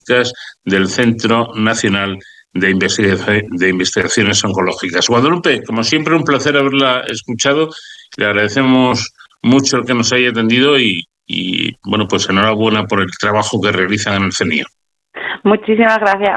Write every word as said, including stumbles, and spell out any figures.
del Centro Nacional de, Investigación, de Investigaciones Oncológicas. Guadalupe, como siempre, un placer haberla escuchado. Le agradecemos mucho el que nos haya atendido y, y bueno, pues enhorabuena por el trabajo que realizan en el C E N I O. Muchísimas gracias.